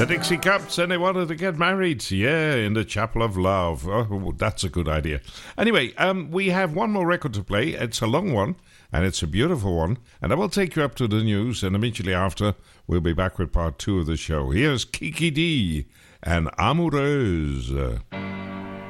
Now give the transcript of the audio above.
The Dixie Cups, and they wanted to get married. Yeah, in the Chapel of Love. Oh, that's a good idea. Anyway, we have one more record to play. It's a long one, and it's a beautiful one. And I will take you up to the news, and immediately after, we'll be back with part 2 of the show. Here's Kiki D and Amoureuse.